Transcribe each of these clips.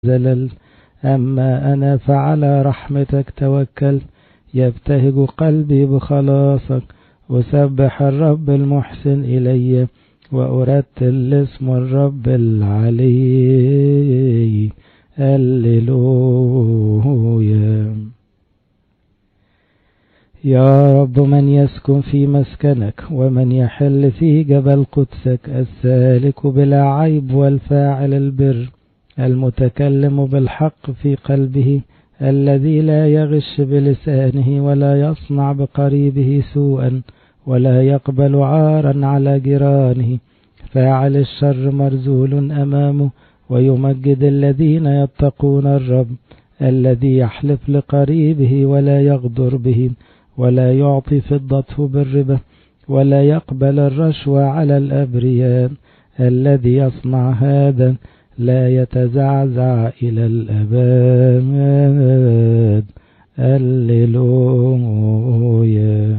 زلل، أما أنا فعلى رحمتك توكلت. يبتهج قلبي بخلاصك، أسبح الرب المحسن إلي، وأرتل اسم الرب العلي. هللويا. يا رب، من يسكن في مسكنك ومن يحل في جبل قدسك؟ السالك بلا عيب والفاعل البر، المتكلم بالحق في قلبه، الذي لا يغش بلسانه ولا يصنع بقريبه سوءا ولا يقبل عارا على جيرانه. فاعل الشر مرذول أمامه، ويمجد الذين يتقون الرب. الذي يحلف لقريبه ولا يغدر به، ولا يعطي فضته بالربا، ولا يقبل الرشوة على الأبرياء. الذي يصنع هذا لا يتزعزع إلى الأبد. هللويا.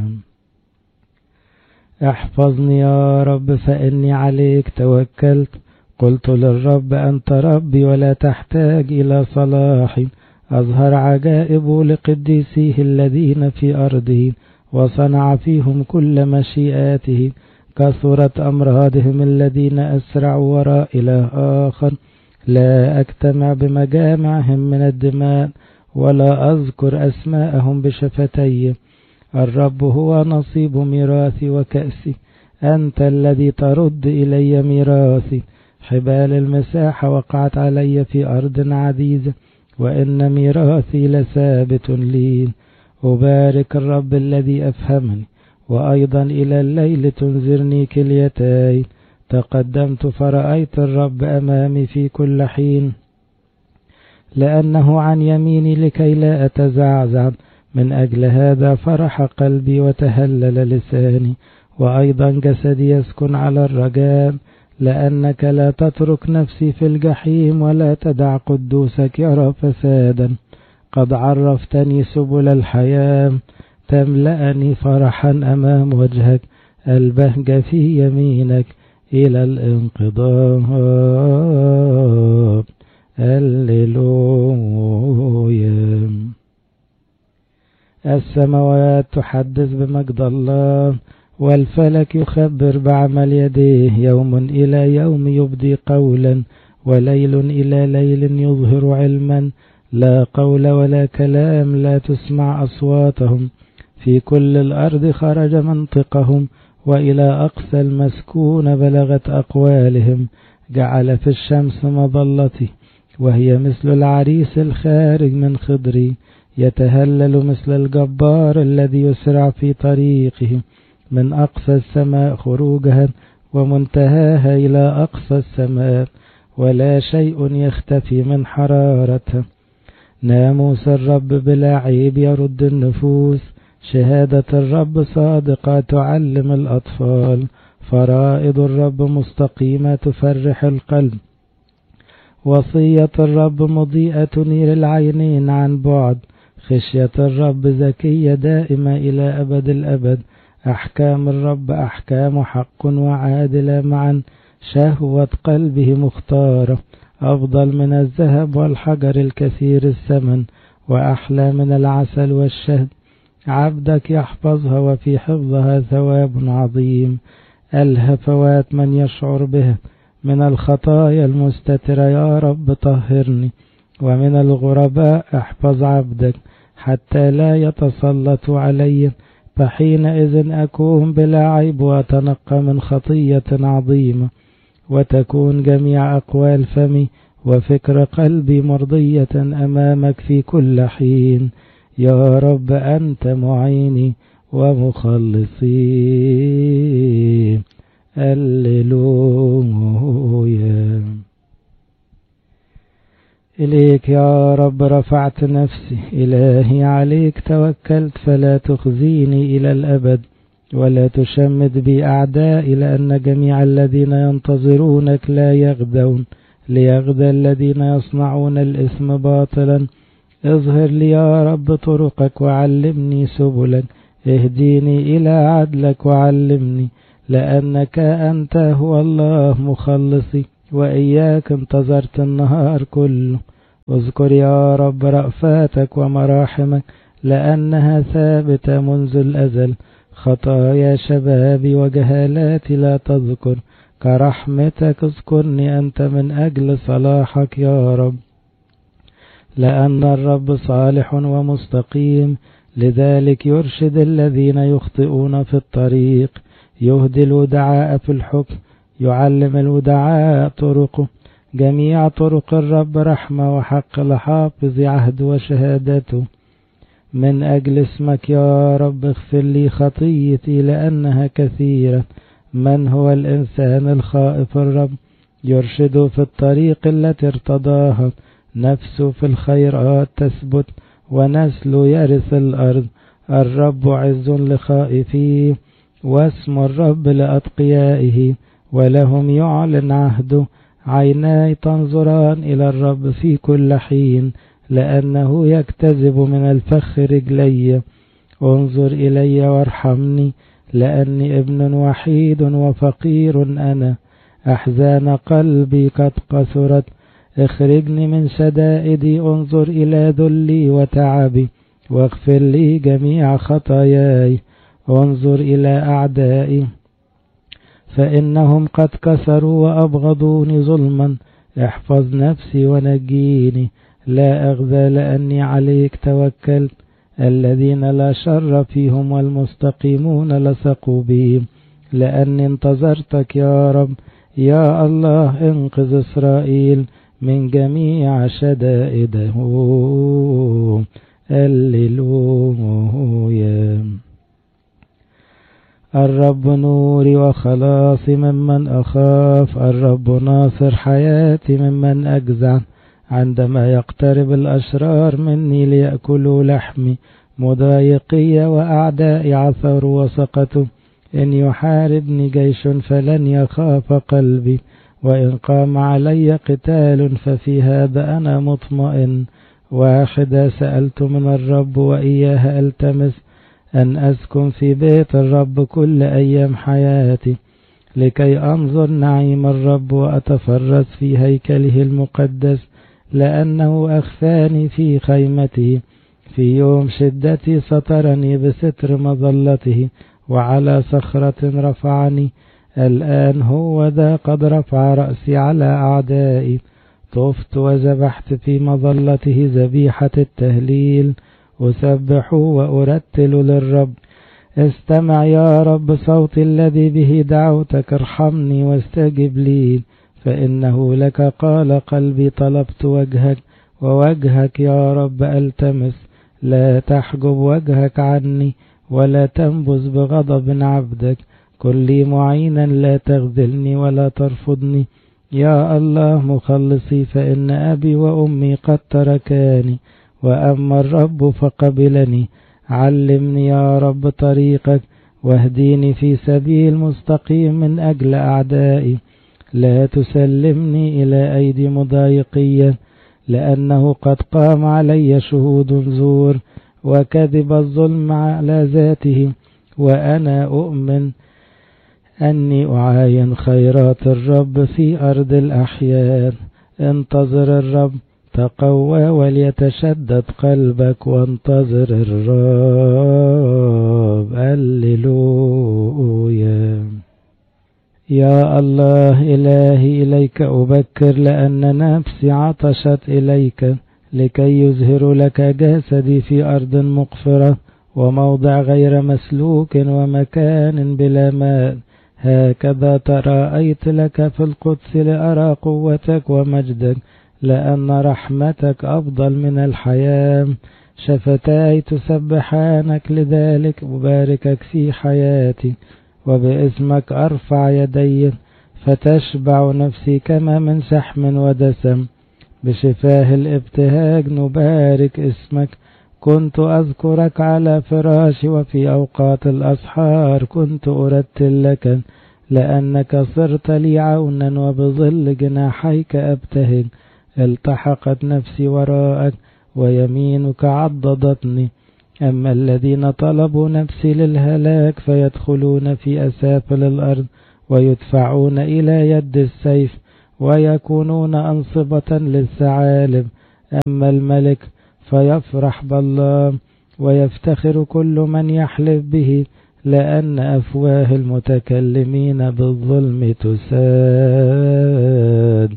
احفظني يا رب، فإني عليك توكلت. قلت للرب أنت ربي، ولا تحتاج إلى صلاحي. أظهر عجائب لقديسيه الذين في أرضه، وصنع فيهم كل مشيئاته. كثرت أمراضهم الذين أسرعوا وراء إله آخر. لا أجتمع بمجامعهم من الدماء، ولا أذكر أسماءهم بشفتي. الرب هو نصيب ميراثي وكأسي، أنت الذي ترد إلي ميراثي. حبال المساحة وقعت علي في أرض عزيزة، وإن ميراثي لثابت لي. أبارك الرب الذي أفهمني، وأيضا إلى الليل تنذرني كليتاي. تقدمت فرأيت الرب أمامي في كل حين، لأنه عن يميني لكي لا أتزعزع. من أجل هذا فرح قلبي وتهلل لساني، وأيضا جسدي يسكن على الرجاء. لأنك لا تترك نفسي في الجحيم، ولا تدع قدوسك يرى فسادا. قد عرفتني سبل الحياة، تملأني فرحا أمام وجهك. البهجة في يمينك إلى الانقضاء. هللويا. السماوات تحدث بمجد الله، والفلك يخبر بعمل يديه. يوم إلى يوم يبدي قولا، وليل إلى ليل يظهر علما. لا قول ولا كلام لا تسمع أصواتهم. في كل الأرض خرج منطقهم، وإلى أقصى المسكون بلغت أقوالهم. جعل في الشمس مظلتي، وهي مثل العريس الخارج من خضري. يتهلل مثل الجبار الذي يسرع في طريقه. من أقصى السماء خروجها، ومنتهاها إلى أقصى السماء، ولا شيء يختفي من حرارتها. ناموس الرب بلا عيب يرد النفوس. شهادة الرب صادقة تعلم الأطفال. فرائض الرب مستقيمة تفرح القلب. وصية الرب مضيئة تنير العينين عن بعد. خشية الرب زكية دائمة إلى أبد الأبد. أحكام الرب أحكام حق وعادلة معا. شهوة قلبه مختارة، أفضل من الذهب والحجر الكثير الثمن، وأحلى من العسل والشهد. عبدك يحفظها، وفي حفظها ثواب عظيم. الهفوات من يشعر بها من الخطايا المستترة. يا رب طهرني، ومن الغرباء احفظ عبدك، حتى لا يتسلط علي. فحينئذ أكون بلا عيب، وأتنقى من خطية عظيمة. وتكون جميع أقوال فمي وفكر قلبي مرضية أمامك في كل حين. يا رب أنت معيني ومخلصي. هللويا. إليك يا رب رفعت نفسي، إلهي عليك توكلت. فلا تخزيني إلى الأبد، ولا تشمت بي أعدائي. لأن جميع الذين ينتظرونك لا يغدون، ليغدى الذين يصنعون الإثم باطلا. اظهر لي يا رب طرقك، وعلمني سبلك. اهديني إلى عدلك وعلمني، لأنك أنت هو الله مخلصي. وإياك انتظرت النهار كله، اذكر يا رب رأفاتك ومراحمك لأنها ثابتة منذ الأزل. خطايا شبابي وجهالاتي لا تذكر، كرحمتك اذكرني أنت من أجل صلاحك يا رب. لأن الرب صالح ومستقيم، لذلك يرشد الذين يخطئون في الطريق. يهدي الودعاء في الحكم، يعلم الودعاء طرقه. جميع طرق الرب رحمة وحق لحافظ عهد وشهادته. من أجل اسمك يا رب اغفر لي خطيتي لأنها كثيرة. من هو الإنسان الخائف الرب؟ يرشده في الطريق التي ارتضاها. نفسه في الخيرات تثبت، ونسله يرث الأرض. الرب عز لخائفيه، واسم الرب لأتقيائه، ولهم يعلن عهده. عيناي تنظران إلى الرب في كل حين، لأنه يكتذب من الفخ رجلي. انظر إلي وارحمني، لأني ابن وحيد وفقير أنا. أحزان قلبي قد قصرت، اخرجني من شدائدي. انظر إلى ذلي وتعبي، واغفر لي جميع خطاياي. انظر إلى أعدائي، فإنهم قد كسروا وأبغضوني ظلما. احفظ نفسي ونجيني، لا أغذى لأني عليك توكلت. الذين لا شر فيهم والمستقيمون لصقوا بهم، لأني انتظرتك يا رب. يا الله انقذ إسرائيل من جميع شدائده. هللويا. الرب نوري وخلاصي ممن أخاف. الرب ناصر حياتي ممن أجزع. عندما يقترب الأشرار مني ليأكلوا لحمي، مضايقي وأعدائي عثروا وسقطوا. إن يحاربني جيش فلن يخاف قلبي، وإن قام علي قتال ففي هذا أنا مطمئن. واحدة سألت من الرب وإياها ألتمس، أن أسكن في بيت الرب كل أيام حياتي، لكي أنظر نعيم الرب وأتفرس في هيكله المقدس. لأنه أخفاني في خيمته، في يوم شدتي سترني بستر مظلته، وعلى صخرة رفعني. الآن هو ذا قد رفع رأسي على أعدائي. طفت وذبحت في مظلته ذبيحة التهليل. أسبح وأرتل للرب. استمع يا رب صوت الذي به دعوتك. ارحمني واستجب لي، فإنه لك قال قلبي طلبت وجهك. ووجهك يا رب ألتمس. لا تحجب وجهك عني، ولا تنبذ بغضب عبدك. كن لي معينا، لا تخذلني ولا ترفضني. يا الله مخلصي، فإن أبي وأمي قد تركاني، وأما الرب فقبلني. علمني يا رب طريقك، واهديني في سبيل مستقيم من أجل أعدائي. لا تسلمني إلى أيدي مضايقية، لأنه قد قام علي شهود زور، وكذب الظلم على ذاته. وأنا أؤمن أني أعاين خيرات الرب في أرض الأحياء. انتظر الرب، تقوى وليتشدد قلبك، وانتظر الرب. هللويا. يا الله إلهي، إليك أبكر، لأن نفسي عطشت إليك، لكي يزهر لك جسدي في أرض مقفرة، وموضع غير مسلوك، ومكان بلا ماء. هكذا تراءيت لك في القدس لأرى قوتك ومجدك، لأن رحمتك أفضل من الحياة. شفتاي تسبحانك، لذلك أباركك في حياتي، وباسمك أرفع يدي، فتشبع نفسي كما من شحم ودسم. بشفاه الابتهاج نبارك اسمك. كنت أذكرك على فراشي، وفي أوقات الأسحار كنت أرتل لك، لأنك صرت لي عونا، وبظل جناحيك أبتهج. التحقت نفسي وراءك، ويمينك عضدتني. أما الذين طلبوا نفسي للهلاك فيدخلون في أسافل الأرض، ويدفعون إلى يد السيف، ويكونون أنصبة للثعالب. أما الملك فيفرح بالله ويفتخر كل من يحلف به، لأن أفواه المتكلمين بالظلم تساد.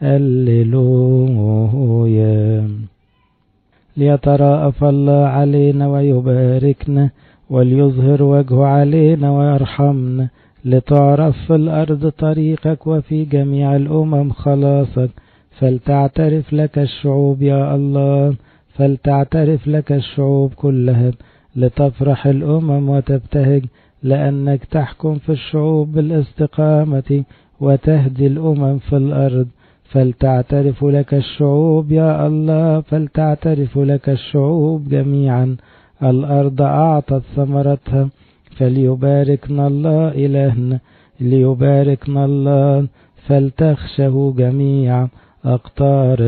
هللويا. ليتراءف الله علينا ويباركنا، وليظهر وجهه علينا ويرحمنا، لتعرف في الأرض طريقك وفي جميع الأمم خلاصك. فلتعترف لك الشعوب يا الله، فلتعترف لك الشعوب كلها، لتفرح الأمم وتبتهج، لأنك تحكم في الشعوب بالاستقامة وتهدي الأمم في الأرض. فلتعترف لك الشعوب يا الله، فلتعترف لك الشعوب جميعا. الأرض أعطت ثمرتها، فليباركنا الله إلهنا، ليباركنا الله، فلتخشه جميع أقطار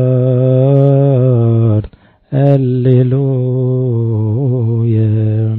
الأرض. هللويا.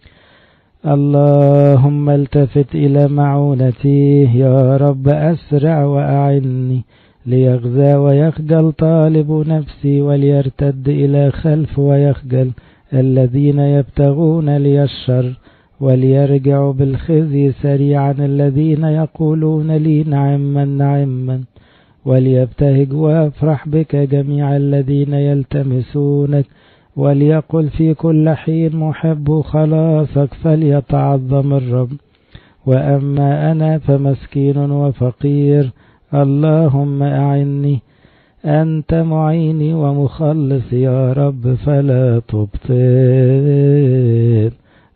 اللهم التفت إلى معونتي يا رب، أسرع وأعني، ليغزى ويخجل طالب نفسي، وليرتد إلى خلف ويخجل الذين يبتغون لي الشر، وليرجعوا بالخزي سريعا الذين يقولون لي نعما نعما. وليبتهج ويفرح بك جميع الذين يلتمسونك، وليقل في كل حين محب خلاصك، فليتعظم الرب. وأما أنا فمسكين وفقير، اللهم أعني، أنت معيني ومخلص يا رب، فلا تبطل.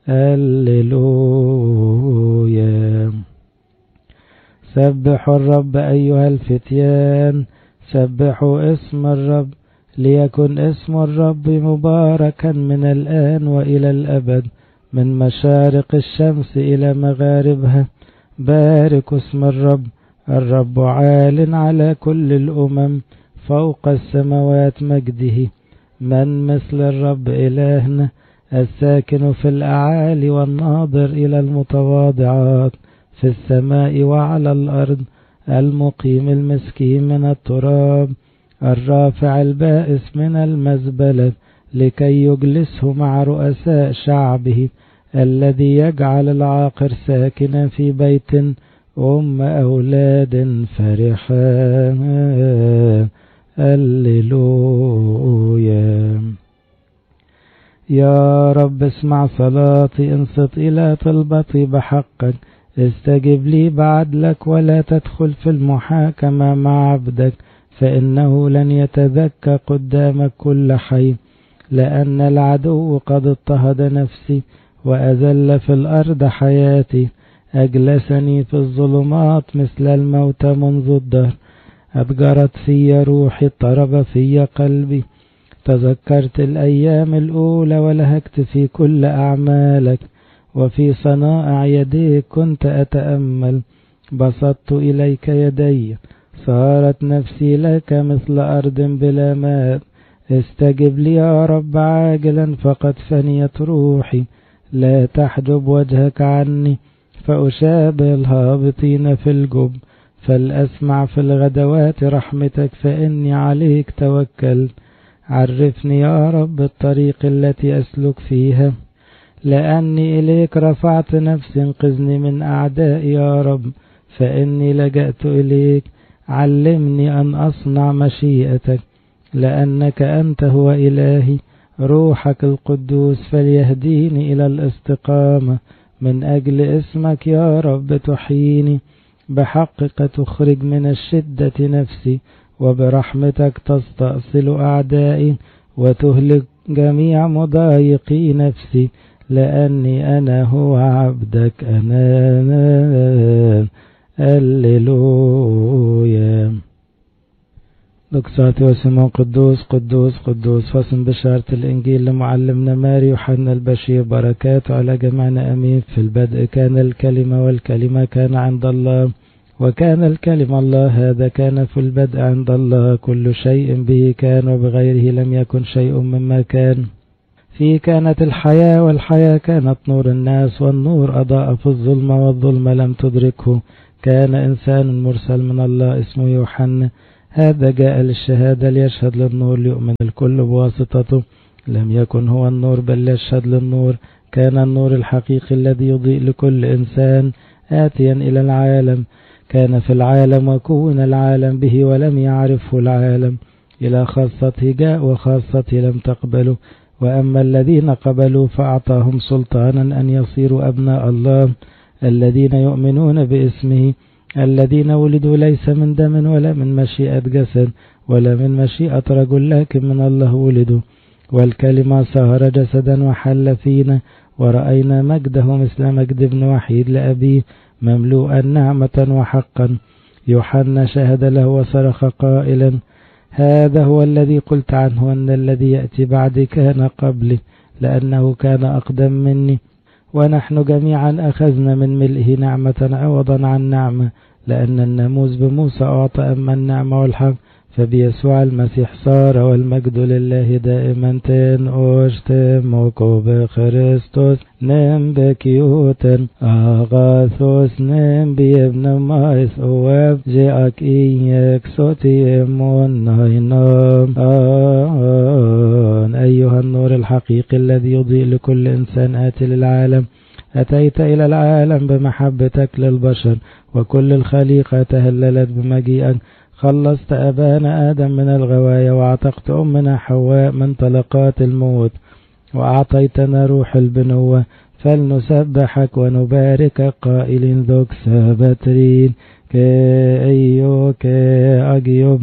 هللويا. سبحوا الرب أيها الفتيان، سبحوا اسم الرب، ليكن اسم الرب مباركا من الآن وإلى الأبد، من مشارق الشمس إلى مغاربها. باركوا اسم الرب. الرب عال على كل الأمم، فوق السماوات مجده. من مثل الرب إلهنا، الساكن في الأعالي والناظر إلى المتواضعات في السماء وعلى الأرض، المقيم المسكين من التراب، الرافع البائس من المزبلة، لكي يجلسه مع رؤساء شعبه، الذي يجعل العاقر ساكنا في بيت أولاد فرحا. هللويا. يا رب اسمع صلاتي، انصت إلى طلبتي بحقك، استجب لي بعدلك، ولا تدخل في المحاكمة مع عبدك، فإنه لن يتذكى قدامك كل حي. لأن العدو قد اضطهد نفسي، وأذل في الأرض حياتي. أجلسني في الظلمات مثل الموت منذ الدهر، أضجرت في روحي، اضطرب في قلبي. تذكرت الأيام الأولى، ولهجت في كل أعمالك، وفي صنائع يديك كنت أتأمل. بسطت إليك يدي، صارت نفسي لك مثل أرض بلا ماء. استجب لي يا رب عاجلا، فقد فنيت روحي. لا تحجب وجهك عني، فأشابه الهابطين في الجب. فلأسمع في الغدوات رحمتك، فإني عليك توكلت. عرفني يا رب الطريق التي أسلك فيها، لأني إليك رفعت نفسي. انقذني من أعدائي يا رب، فإني لجأت إليك. علمني أن أصنع مشيئتك، لأنك أنت هو إلهي. روحك القدوس فليهديني إلى الاستقامة. من أجل اسمك يا رب تحييني، بحقك تخرج من الشدة نفسي، وبرحمتك تستأصل أعدائي، وتهلك جميع مضايقي نفسي، لأني أنا هو عبدك أنا. هللويا. دكساتي وسمو قدوس قدوس قدوس. فصل بشارة الإنجيل لمعلمنا ماري يوحنا البشير، بركاته على جميعنا أمين. في البدء كان الكلمة، والكلمة كان عند الله، وكان الكلمة الله. هذا كان في البدء عند الله. كل شيء به كان، وبغيره لم يكن شيء مما كان. فيه كانت الحياة، والحياة كانت نور الناس، والنور أضاء في الظلمة، والظلمة لم تدركه. كان إنسان مرسل من الله اسمه يوحنا. هذا جاء للشهادة ليشهد للنور ليؤمن الكل بواسطته. لم يكن هو النور بل يشهد للنور. كان النور الحقيقي الذي يضيء لكل إنسان آتيا إلى العالم. كان في العالم وكون العالم به ولم يعرفه العالم. إلى خاصته جاء وخاصته لم تقبله. وأما الذين قبلوا فأعطاهم سلطانا أن يصيروا أبناء الله الذين يؤمنون باسمه الذين ولدوا ليس من دم ولا من مشيئة جسد ولا من مشيئة رجل لكن من الله ولدوا. والكلمة صار جسدا وحل فينا ورأينا مجده مثل مجد ابن وحيد لأبيه مملوءا نعمة وحقا. يوحنا شهد له وصرخ قائلا هذا هو الذي قلت عنه أن الذي يأتي بعدي كان قبلي لأنه كان أقدم مني. ونحن جميعا أخذنا من ملئه نعمة عوضا عن نعمة لأن الناموس بموسى أعطى أما النعمة والحق فبيسوع المسيح صار. والمجد لله دائما أشتمك بخريستوس نم بكيوتن أغاثوس نم بيبن مايس أواب جاءك إياك صوتي إمون ناينام أيها النور الحقيقي الذي يضيء لكل إنسان آتي للعالم. أتيت إلى العالم بمحبتك للبشر وكل الخليقة تهللت بمجيئك. خلصت أبانا آدم من الغواية وأعتقت أمنا حواء من طلقات الموت وأعطيتنا روح البنوة. فلنسبحك ونباركك قائلين ذوك سابترين كأيو كأجيب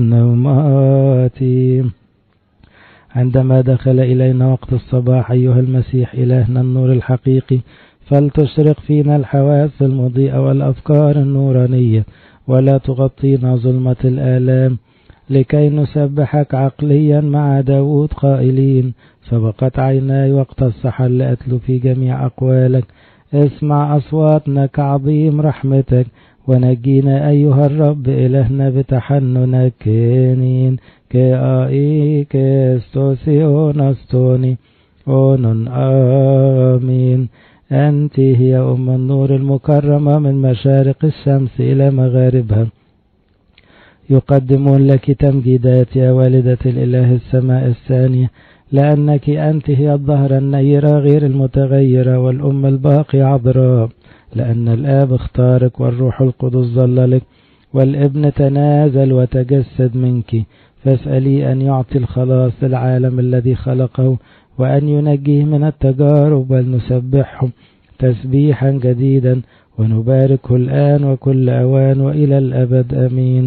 نوماتي. عندما دخل إلينا وقت الصباح أيها المسيح إلهنا النور الحقيقي فلتشرق فينا الحواس المضيئة والأفكار النورانية ولا تغطينا ظلمة الآلام لكي نسبحك عقليا مع داود قائلين سبقت عيناي وقت السحر لأتلو في جميع أقوالك. اسمع أصواتنا كعظيم رحمتك ونجينا أيها الرب إلهنا بتحننك كينين كآي كستوسيون أستوني أونن آمين. أنت هي أم النور المكرمة من مشارق الشمس إلى مغاربها. يقدمون لك تمجيدات يا والدة الإله السماء الثانية لأنك أنت هي الظهر النيرة غير المتغيرة والأم الباقي عذراء لأن الآب اختارك والروح القدس ظللك والابن تنازل وتجسد منك. فاسألي أن يعطي الخلاص للعالم الذي خلقه وأن ينجيه من التجارب ولنسبحه تسبيحا جديدا ونباركه الآن وكل أوان وإلى الأبد أمين.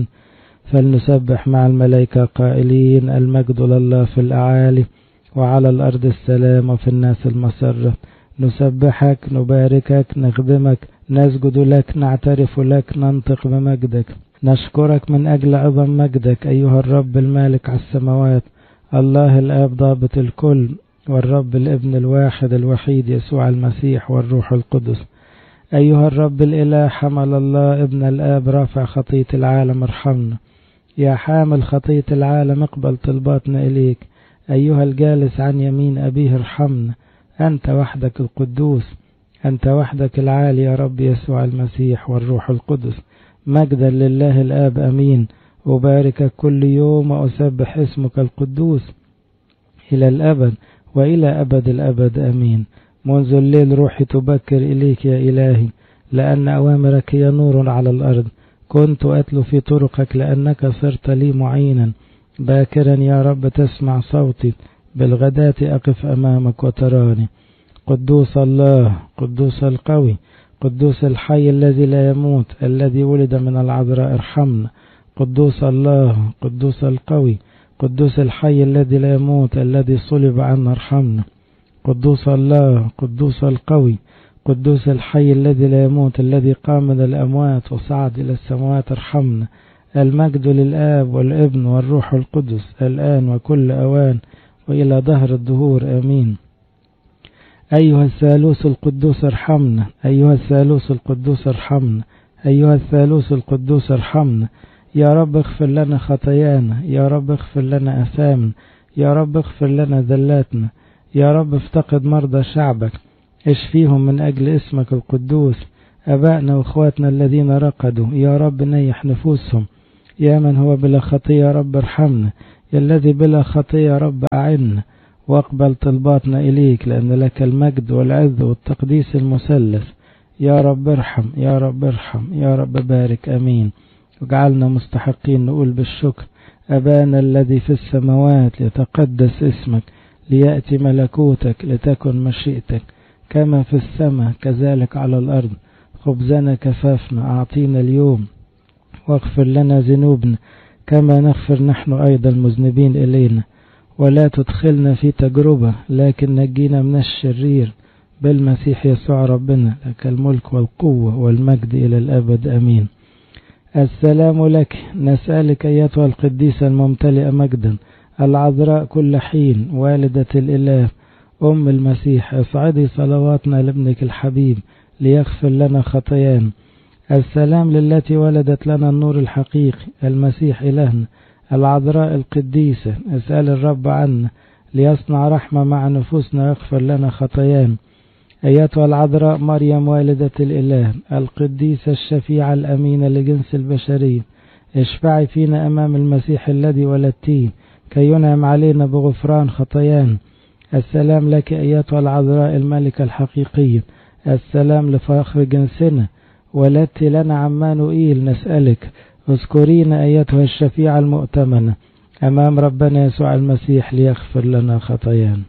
فلنسبح مع الملائكة قائلين المجد لله في الأعالي وعلى الأرض السلام وفي الناس المسرة. نسبحك نباركك نخدمك نسجد لك نعترف لك ننطق بمجدك. نشكرك من أجل عظم مجدك أيها الرب المالك على السماوات الله الآب ضابط الكل والرب الابن الواحد الوحيد يسوع المسيح والروح القدس. أيها الرب الإله حمل الله ابن الآب رافع خطية العالم ارحمنا. يا حامل خطية العالم اقبل طلباتنا إليك. أيها الجالس عن يمين أبيه ارحمنا. أنت وحدك القدوس أنت وحدك العالي يا رب يسوع المسيح والروح القدس. مجدا لله الآب أمين. أباركك كل يوم وأسبح اسمك القدوس إلى الأبد وإلى أبد الأبد أمين. منذ الليل روحي تبكر إليك يا إلهي لأن أوامرك هي نور على الأرض. كنت أتلو في طرقك لأنك صرت لي معينا. باكرا يا رب تسمع صوتي بالغداة أقف أمامك وتراني. قدوس الله قدوس القوي قدوس الحي الذي لا يموت الذي ولد من العذراء ارحمنا. قدوس الله قدوس القوي قدوس الحي الذي لا يموت الذي صلب عنا ارحمنا. قدوس الله قدوس القوي قدوس الحي الذي لا يموت الذي قام من الأموات وصعد إلى السماوات ارحمنا. المجد للآب والابن والروح القدس الآن وكل أوان وإلى دهر الدهور آمين. أيها الثالوث القدوس ارحمنا. أيها الثالوث القدوس ارحمنا. أيها الثالوث القدوس ارحمنا. يا رب اغفر لنا خطايانا. يا رب اغفر لنا أثامنا. يا رب اغفر لنا ذلاتنا. يا رب افتقد مرضى شعبك اشفيهم من أجل اسمك القدوس. أبائنا وأخواتنا الذين رقدوا يا رب نيح نفوسهم. يا من هو بلا خطية رب ارحمنا، يا الذي بلا خطية رب أعنا، واقبل طلباتنا إليك، لأن لك المجد والعز والتقديس المثلث. يا رب ارحم، يا رب ارحم، يا رب بارك، أمين. وجعلنا مستحقين نقول بالشكر: أبانا الذي في السماوات، ليتقدس اسمك، ليأتي ملكوتك، لتكن مشيئتك كما في السماء كذلك على الأرض. خبزنا كفافنا أعطينا اليوم، واغفر لنا ذنوبنا كما نغفر نحن أيضا المذنبين إلينا، ولا تدخلنا في تجربة لكن نجينا من الشرير، بالمسيح يسوع ربنا، لك الملك والقوة والمجد إلى الأبد، أمين. السلام لك، نسألك أيتها القديسة الممتلئة مجدا، العذراء كل حين، والدة الإله، أم المسيح، اصعدي صلواتنا لابنك الحبيب ليغفر لنا خطايانا. السلام للتي ولدت لنا النور الحقيقي، المسيح إلهنا، العذراء القديسة، اسأل الرب عنا ليصنع رحمة مع نفوسنا، يغفر لنا خطايانا. أيتها العذراء مريم والدة الإله، القديسة الشفيعة الأمينة لجنس البشرية، اشفعي فينا أمام المسيح الذي ولدتيه كي ينعم علينا بغفران خطايانا. السلام لك أيتها العذراء الملكة الحقيقية، السلام لفخر جنسنا، ولدت لنا عمانوئيل، نسألك اذكرينا أيتها الشفيعة المؤتمنة أمام ربنا يسوع المسيح ليغفر لنا خطايانا.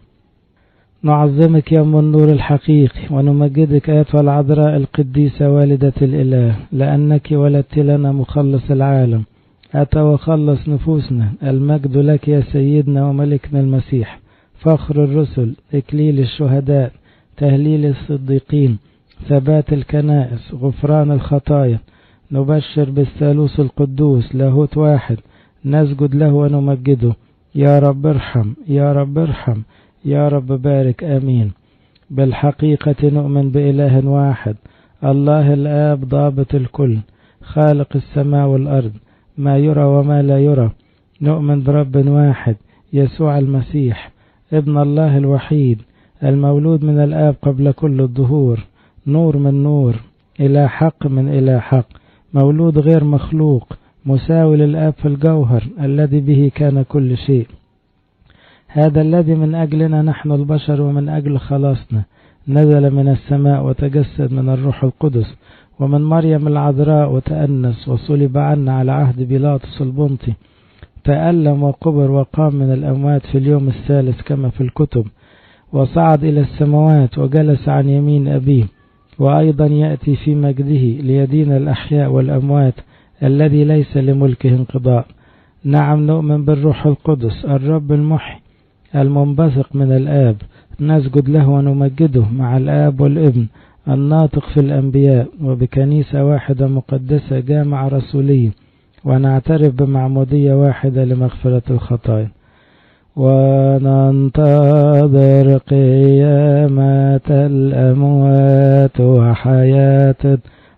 نعظمك يا أم النور الحقيقي، ونمجدك أيتها العذراء القديسة والدة الإله، لأنك ولدت لنا مخلص العالم، أتى وخلص نفوسنا. المجد لك يا سيدنا وملكنا المسيح، فخر الرسل، إكليل الشهداء، تهليل الصديقين، ثبات الكنائس، غفران الخطايا. نبشر بالثالوث القدوس، لاهوت واحد، نسجد له ونمجده. يا رب ارحم، يا رب ارحم، يا رب بارك، آمين. بالحقيقة نؤمن بإله واحد، الله الآب ضابط الكل، خالق السماء والأرض، ما يرى وما لا يرى. نؤمن برب واحد، يسوع المسيح، ابن الله الوحيد، المولود من الآب قبل كل الظهور، نور من نور، إلى حق من إلى حق، مولود غير مخلوق، مساوي للآب في الجوهر، الذي به كان كل شيء. هذا الذي من أجلنا نحن البشر ومن أجل خلاصنا نزل من السماء وتجسد من الروح القدس ومن مريم العذراء وتأنس وصلب عنا على عهد بيلاطس البنطي، تألم وقبر وقام من الأموات في اليوم الثالث كما في الكتب، وصعد إلى السماوات وجلس عن يمين أبيه، وأيضا يأتي في مجده ليدين الأحياء والأموات، الذي ليس لملكه انقضاء. نعم، نؤمن بالروح القدس الرب المحي المنبثق من الآب، نسجد له ونمجده مع الآب والابن الناطق في الأنبياء، وبكنيسة واحدة مقدسة جامعة رسولية، ونعترف بمعمودية واحدة لمغفرة الخطايا، وننتظر قيامة الأموات وحياة